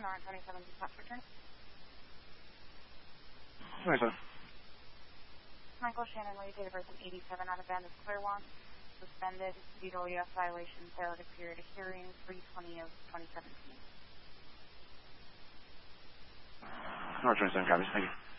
R27 dispatch return. 27. Michael Shannon Lee, date of birth of 87, out of band of Clearwater. Suspended due to OUS violation, failed to clear a hearing 3/20 of 2017. R27 copies, thank you.